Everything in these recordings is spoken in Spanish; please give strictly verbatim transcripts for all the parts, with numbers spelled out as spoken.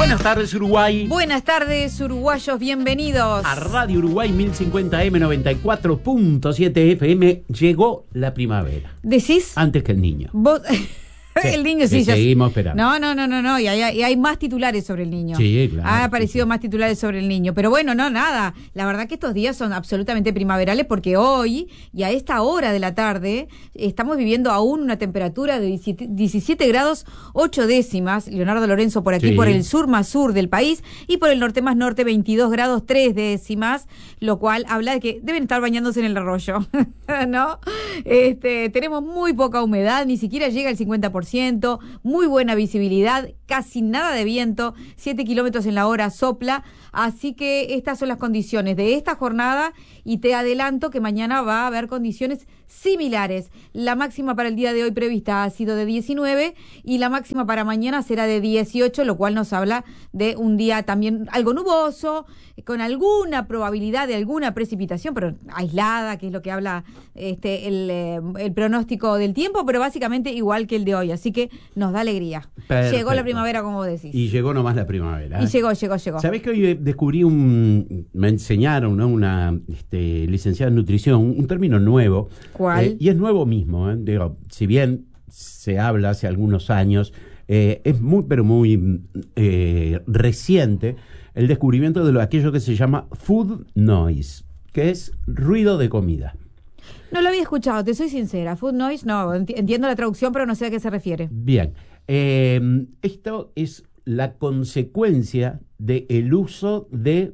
Buenas tardes, Uruguay. Buenas tardes, uruguayos, bienvenidos. A Radio Uruguay mil cincuenta M noventa y cuatro punto siete F M llegó la primavera. ¿Decís? Antes que el niño. Vos... Sí, el niño sí, sí ya... seguimos esperando. No, no, no, no, no. Y hay, y hay más titulares sobre el niño. Sí, claro. Ha aparecido sí, sí. más titulares sobre el niño. Pero bueno, no, nada. La verdad que estos días son absolutamente primaverales porque hoy y a esta hora de la tarde estamos viviendo aún una temperatura de diecisiete grados ocho décimas. Leonardo Lorenzo por aquí, Sí. por el sur más sur del país, y por el norte más norte veintidós grados tres décimas, lo cual habla de que deben estar bañándose en el arroyo, ¿no? Este, tenemos muy poca humedad, ni siquiera llega al cincuenta por ciento. Muy buena visibilidad, casi nada de viento, siete kilómetros en la hora sopla, así que estas son las condiciones de esta jornada y te adelanto que mañana va a haber condiciones similares. La máxima para el día de hoy prevista ha sido de diecinueve y la máxima para mañana será de dieciocho, lo cual nos habla de un día también algo nuboso, con alguna probabilidad de alguna precipitación, pero aislada, que es lo que habla este el, eh, el pronóstico del tiempo, pero básicamente igual que el de hoy, así que nos da alegría. Perfecto. Llegó la primavera, como vos decís. Y llegó nomás la primavera. ¿eh? Y llegó, llegó, llegó. ¿Sabés que hoy descubrí un... me enseñaron, ¿no? Una este, licenciada en nutrición, un, un término nuevo. ¿Cuál? Eh, y es nuevo mismo, ¿eh? Digo, si bien se habla hace algunos años, eh, es muy, pero muy eh, reciente el descubrimiento de lo, aquello que se llama food noise, que es ruido de comida. No lo había escuchado, te soy sincera. Food noise, no, enti- entiendo la traducción, pero no sé a qué se refiere. Bien, eh, esto es la consecuencia del uso de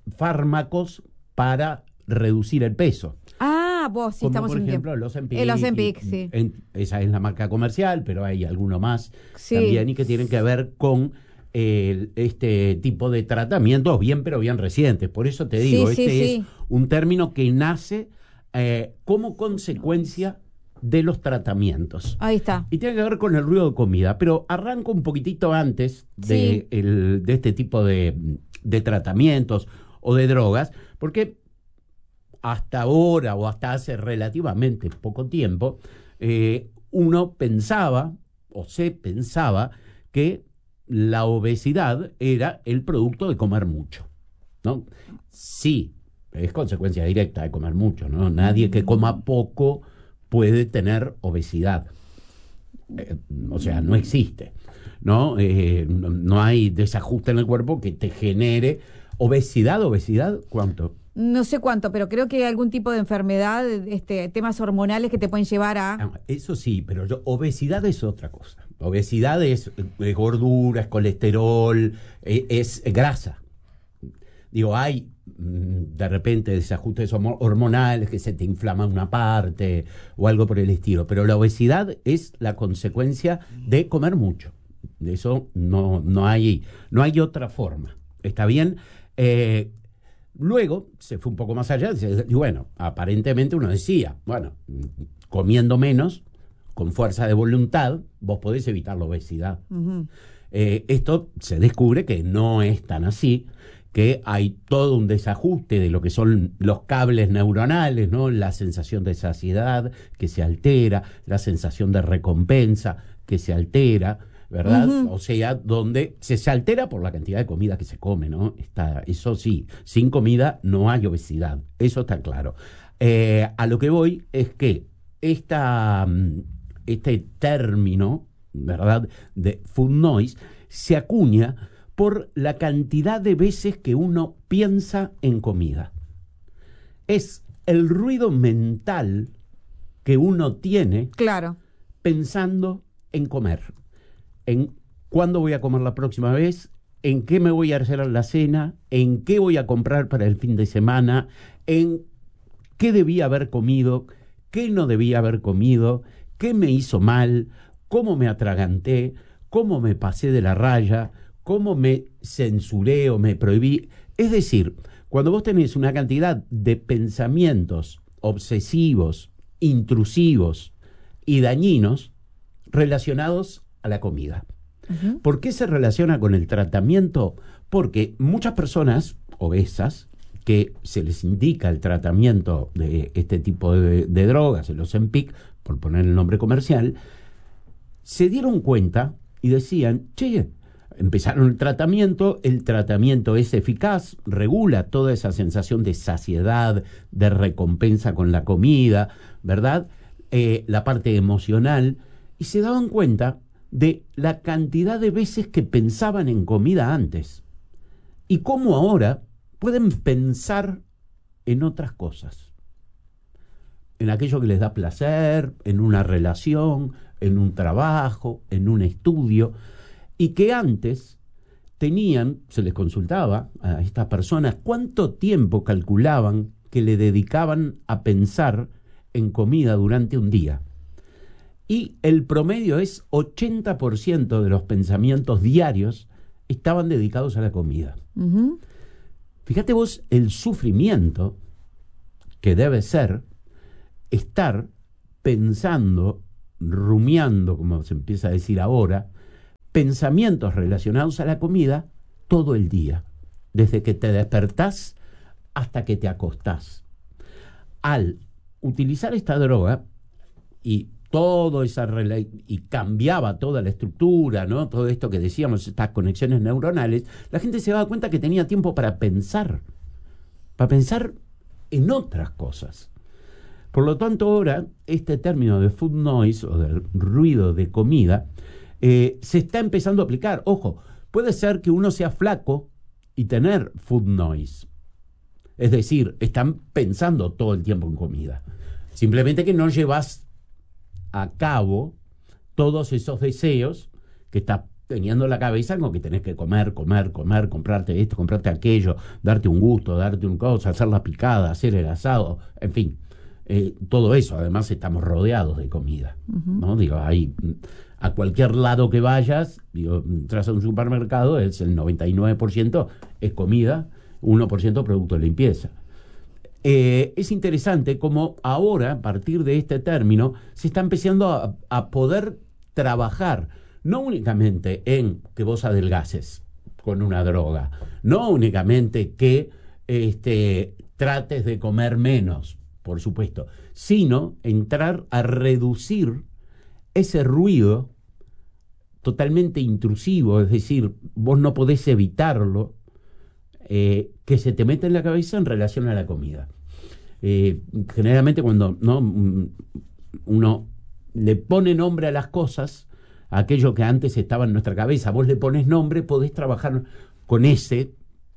fármacos para reducir el peso. Ah, vos, sí, Como estamos por en ejemplo tiempo. los Ozempic. El Ozempic, y- sí. en- esa es la marca comercial, pero hay alguno más Sí. también y que tienen que ver con el- este tipo de tratamientos bien, pero bien recientes. Por eso te digo, Sí, sí, este sí. es un término que nace eh, como consecuencia de los tratamientos. Ahí está. Y tiene que ver con el ruido de comida, pero arranco un poquitito antes de, Sí. el- de este tipo de, de tratamientos o de drogas, porque hasta ahora o hasta hace relativamente poco tiempo, eh, uno pensaba o se pensaba que la obesidad era el producto de comer mucho, ¿no? Sí, es consecuencia directa de comer mucho, ¿no? Nadie que coma poco puede tener obesidad. Eh, o sea, no existe, ¿no? Eh, no, no hay desajuste en el cuerpo que te genere obesidad, obesidad, ¿cuánto? No sé cuánto, pero creo que hay algún tipo de enfermedad, este, temas hormonales que te pueden llevar a... Ah, eso sí, pero yo, obesidad es otra cosa. Obesidad es, es gordura, es colesterol, es, es grasa. Digo, hay mm, de repente desajustes homo- hormonales que se te inflama una parte o algo por el estilo, pero la obesidad es la consecuencia de comer mucho. De eso no, no hay, no hay otra forma. ¿Está bien? Eh, luego se fue un poco más allá y bueno, aparentemente uno decía, bueno, comiendo menos, con fuerza de voluntad, vos podés evitar la obesidad. Ujú. Eh, esto se descubre que no es tan así, que hay todo un desajuste de lo que son los cables neuronales, ¿no? La sensación de saciedad que se altera, la sensación de recompensa que se altera, ¿verdad? Ujú. O sea, donde se, se altera por la cantidad de comida que se come, ¿no? Está, eso sí, sin comida no hay obesidad, eso está claro. Eh, a lo que voy es que esta, este término, ¿verdad?, de food noise se acuña por la cantidad de veces que uno piensa en comida. Es el ruido mental que uno tiene Claro. pensando en comer, en cuándo voy a comer la próxima vez, en qué me voy a hacer la cena, en qué voy a comprar para el fin de semana, en qué debía haber comido, qué no debía haber comido, qué me hizo mal, cómo me atraganté, cómo me pasé de la raya, cómo me censuré o me prohibí. Es decir, cuando vos tenés una cantidad de pensamientos obsesivos, intrusivos y dañinos relacionados a la comida. Uh-huh. ¿Por qué se relaciona con el tratamiento? Porque muchas personas obesas que se les indica el tratamiento de este tipo de, de drogas, el Ozempic, por poner el nombre comercial, se dieron cuenta y decían, che, empezaron el tratamiento, el tratamiento es eficaz, regula toda esa sensación de saciedad, de recompensa con la comida, ¿verdad? Eh, la parte emocional, y se daban cuenta de la cantidad de veces que pensaban en comida antes y cómo ahora pueden pensar en otras cosas, en aquello que les da placer, en una relación, en un trabajo, en un estudio, y que antes tenían, se les consultaba a estas personas cuánto tiempo calculaban que le dedicaban a pensar en comida durante un día. Y el promedio es ochenta por ciento de los pensamientos diarios estaban dedicados a la comida. Uh-huh. Fíjate vos el sufrimiento que debe ser estar pensando, rumiando, como se empieza a decir ahora, pensamientos relacionados a la comida todo el día, desde que te despertás hasta que te acostás. Al utilizar esta droga y todo esa rela- y cambiaba toda la estructura, ¿no? Todo esto que decíamos, estas conexiones neuronales, la gente se daba cuenta que tenía tiempo para pensar, para pensar en otras cosas. Por lo tanto, ahora este término de food noise o de ruido de comida eh, se está empezando a aplicar. Ojo, puede ser que uno sea flaco y tener food noise. Es decir, están pensando todo el tiempo en comida. Simplemente que no llevas a cabo todos esos deseos que estás teniendo en la cabeza, como que tenés que comer, comer, comer, comprarte esto, comprarte aquello, darte un gusto, darte un cosa, hacer la picada, hacer el asado, en fin. Eh, todo eso, además estamos rodeados de comida, uh-huh. ¿no? Digo, ahí, a cualquier lado que vayas, digo, entras a un supermercado, es el noventa y nueve por ciento es comida, uno por ciento producto de limpieza. Eh, es interesante como ahora, a partir de este término, se está empezando a, a poder trabajar, no únicamente en que vos adelgaces con una droga, no únicamente que este, trates de comer menos, por supuesto, sino entrar a reducir ese ruido totalmente intrusivo, es decir, vos no podés evitarlo, eh, que se te mete en la cabeza en relación a la comida. Eh, generalmente cuando ¿no? uno le pone nombre a las cosas, a aquello que antes estaba en nuestra cabeza, vos le pones nombre, podés trabajar con ese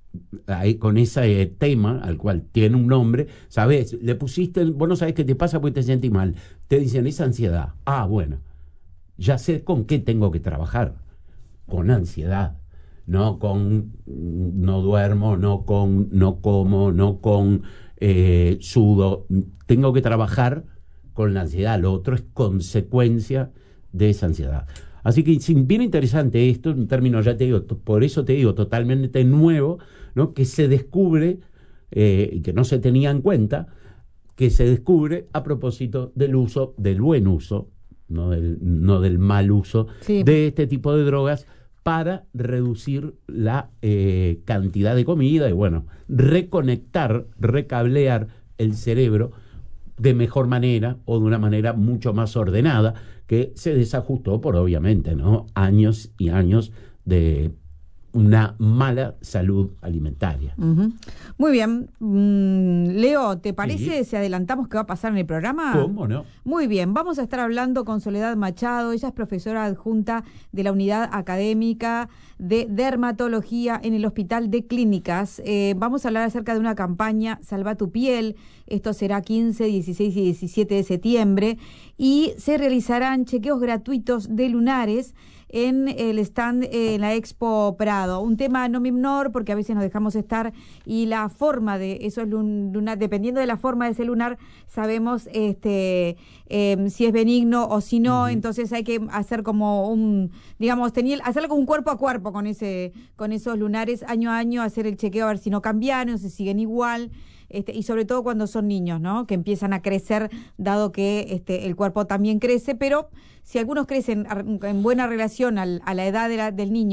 con ese eh, tema al cual tiene un nombre, ¿sabes? Le pusiste, vos no sabés qué te pasa porque te sentís mal, te dicen, es ansiedad. Ah, bueno, ya sé con qué tengo que trabajar, con ansiedad, no con no duermo, no con no como, no con eh, sudo, tengo que trabajar con la ansiedad, lo otro es consecuencia de esa ansiedad. Así que sí, bien interesante esto, en términos, ya te digo, por eso te digo, totalmente nuevo, ¿no? Que se descubre, eh, y que no se tenía en cuenta, que se descubre a propósito del uso, del buen uso, no del, no del mal uso, sí, de este tipo de drogas para reducir la eh, cantidad de comida y, bueno, reconectar, recablear el cerebro de mejor manera o de una manera mucho más ordenada, que se desajustó por, obviamente, ¿no? años y años de una mala salud alimentaria. Uh-huh. Muy bien. Mm, Leo, ¿te parece sí. si adelantamos qué va a pasar en el programa? ¿Cómo no? Muy bien. Vamos a estar hablando con Soledad Machado. Ella es profesora adjunta de la Unidad Académica de Dermatología en el Hospital de Clínicas. Eh, vamos a hablar acerca de una campaña, Salva tu piel. Esto será quince, dieciséis y diecisiete de septiembre. Y se realizarán chequeos gratuitos de lunares en el stand, eh, en la Expo Prado. Un tema no menor, porque a veces nos dejamos estar, y la forma de esos lunares, dependiendo de la forma de ese lunar, sabemos este eh, si es benigno o si no. Uh-huh. Entonces hay que hacer como un, digamos, tenía, hacerlo como un cuerpo a cuerpo con ese, con esos lunares, año a año, hacer el chequeo a ver si no cambiaron, si siguen igual. Este, y sobre todo cuando son niños, ¿no? Que empiezan a crecer, dado que este, el cuerpo también crece, pero si algunos crecen en buena relación al, a la edad de la, del niño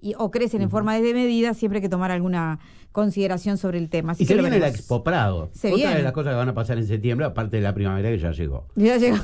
y, o crecen en forma de medida, siempre hay que tomar alguna consideración sobre el tema. Así y que se viene la veremos. Expo Prado. Se Otra viene. de las cosas que van a pasar en septiembre, aparte de la primavera que ya llegó. Ya llegó.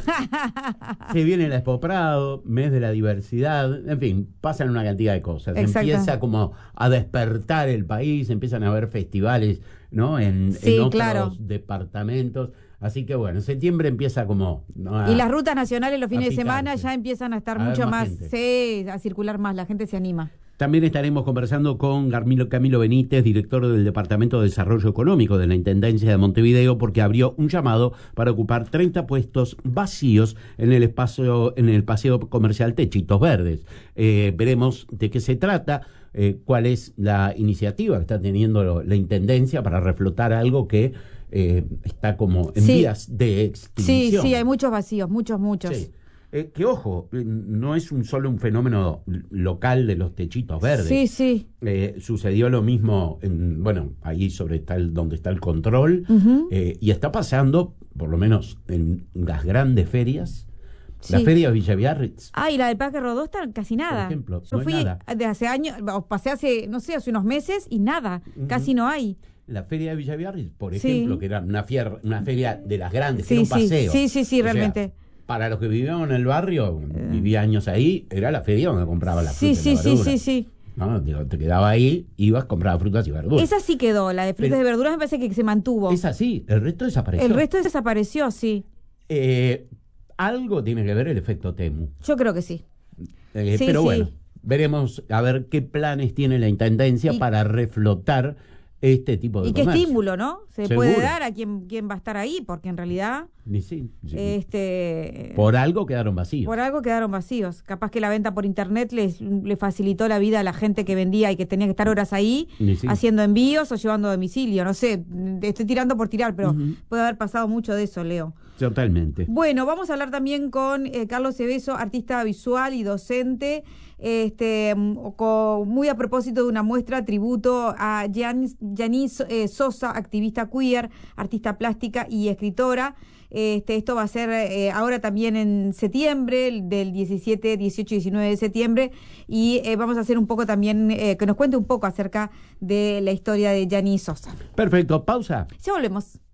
Se viene la Expo Prado, mes de la diversidad, en fin, pasan una cantidad de cosas. Exacto. Empieza como a despertar el país, empiezan a haber festivales, ¿no? En, Sí, en otros claro. departamentos. Así que bueno, en septiembre empieza como, ¿no? a, Y las rutas nacionales los a fines de semana picarse. ya empiezan a estar A ver mucho más más, gente. sí, a circular más, la gente se anima. También estaremos conversando con Camilo, Camilo Benítez, director del Departamento de Desarrollo Económico de la Intendencia de Montevideo, porque abrió un llamado para ocupar treinta puestos vacíos en el espacio, en el paseo comercial Techitos Verdes. Eh, veremos de qué se trata, eh, cuál es la iniciativa que está teniendo la Intendencia para reflotar algo que eh, está como en Sí. vías de extinción. Sí, sí, hay muchos vacíos, muchos, muchos. Sí. Eh, que ojo, eh, no es un solo un fenómeno local de los techitos verdes. Sí, sí. Eh, sucedió lo mismo, en, bueno, ahí sobre está el, donde está el control, Ujú. eh, y está pasando, por lo menos en las grandes ferias, Sí. la feria de Villa Biarritz. Ah, y la del Parque Rodó está casi nada. Por ejemplo, Yo no hay fui nada. de hace años, o pasé hace, no sé, hace unos meses y nada, Ujú. casi no hay. La feria de Villa Biarritz, por Sí. ejemplo, que era una, fier, una feria de las grandes, que Sí, era un sí, paseo. sí, sí, sí, O sea, realmente. para los que vivíamos en el barrio, vivía años ahí, era la feria donde compraba la Sí, fruta y sí, la sí, verdura. sí, sí. ¿No? Digo, te quedaba ahí, ibas, comprabas frutas y verduras. Esa sí quedó, la de frutas Pero- y verduras me parece que se mantuvo. Es así, el resto desapareció. El resto desapareció, sí. Eh, algo tiene que ver el efecto Temu. Yo creo que sí. Eh, Sí, pero sí. bueno, veremos a ver qué planes tiene la Intendencia Y- para reflotar este tipo de Y qué comercio. estímulo, ¿no? Se Seguro. puede dar a quien, quien va a estar ahí, porque en realidad, Ni sí, sí. este, Por algo quedaron vacíos. por algo quedaron vacíos. Capaz que la venta por internet les, le facilitó la vida a la gente que vendía y que tenía que estar horas ahí Ni sí. haciendo envíos o llevando a domicilio. No sé, estoy tirando por tirar, pero Ujú. puede haber pasado mucho de eso, Leo. Totalmente. Bueno, vamos a hablar también con eh, Carlos Cebeso, artista visual y docente, este, mm, con- muy a propósito de una muestra tributo a Yanis, Yanis eh, Sosa, activista queer, artista plástica y escritora. Este, esto va a ser eh, ahora también en septiembre, el del diecisiete, dieciocho y diecinueve de septiembre, y eh, vamos a hacer un poco también, eh, que nos cuente un poco acerca de la historia de Yanis Sosa. Perfecto, pausa. Ya volvemos.